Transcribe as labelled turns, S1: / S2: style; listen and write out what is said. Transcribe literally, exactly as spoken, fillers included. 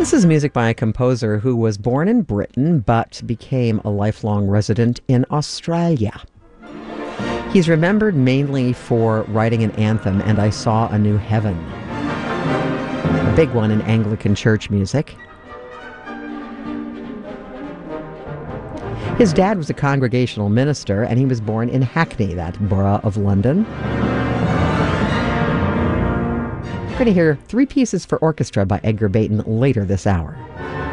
S1: This is music by a composer who was born in Britain but became a lifelong resident in Australia. He's remembered mainly for writing an anthem, And I Saw a New Heaven, a big one in Anglican church music. His dad was a congregational minister, and he was born in Hackney, that borough of London. We're going to hear three pieces for orchestra by Edgar Bayton later this hour.